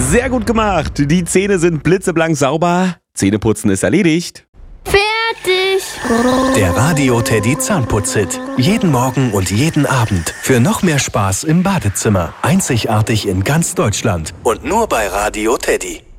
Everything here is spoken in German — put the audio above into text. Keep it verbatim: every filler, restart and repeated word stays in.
Sehr gut gemacht. Die Zähne sind blitzeblank sauber. Zähneputzen ist erledigt. Fertig. Der Radio Teddy Zahnputz-Hit. Jeden Morgen und jeden Abend. Für noch mehr Spaß im Badezimmer. Einzigartig in ganz Deutschland. Und nur bei Radio Teddy.